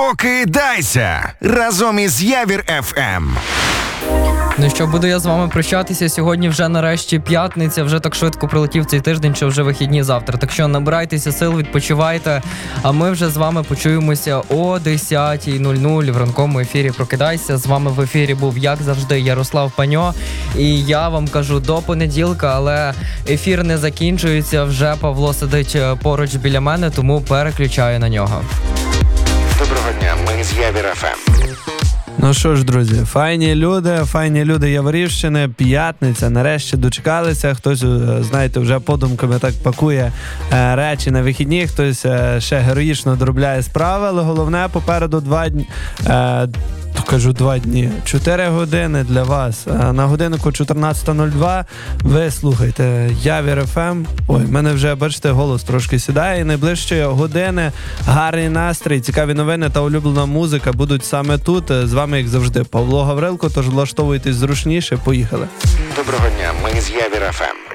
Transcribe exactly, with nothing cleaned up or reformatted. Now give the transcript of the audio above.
Прокидайся разом із Явір еф ем. Ну що, буду я з вами прощатися. Сьогодні вже нарешті п'ятниця, вже так швидко прилетів цей тиждень, що вже вихідні завтра. Так що набирайтеся сил, відпочивайте, а ми вже з вами почуємося о десятій нуль нуль в ранковому ефірі «Прокидайся». З вами в ефірі був, як завжди, Ярослав Паньо. І я вам кажу до понеділка, але ефір не закінчується. Вже Павло сидить поруч біля мене, тому переключаю на нього. Доброго дня, ми з Явір еф ем. Ну що ж, друзі, файні люди, файні люди Яворівщини, п'ятниця, нарешті дочекалися. Хтось, знаєте, вже подумками так пакує е, речі на вихідні, хтось е, ще героїчно доробляє справи, але головне попереду два дні. Е, То кажу два дні. Чотири години для вас. На годиннику чотирнадцята нуль два ви слухайте Явір еф ем. Ой, в мене вже, бачите, голос трошки сідає. І найближчі години, гарний настрій, цікаві новини та улюблена музика будуть саме тут. З вами, як завжди, Павло Гаврилко, тож влаштовуйтесь зручніше. Поїхали. Доброго дня, ми з Явір еф ем.